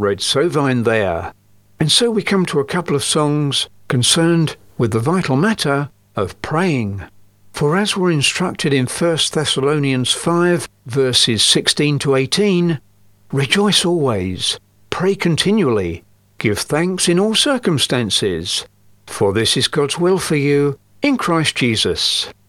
read so fine there. And so we come to a couple of songs concerned with the vital matter of praying. For as we're instructed in 1 Thessalonians 5, verses 16 to 18, rejoice always, pray continually, give thanks in all circumstances, for this is God's will for you in Christ Jesus.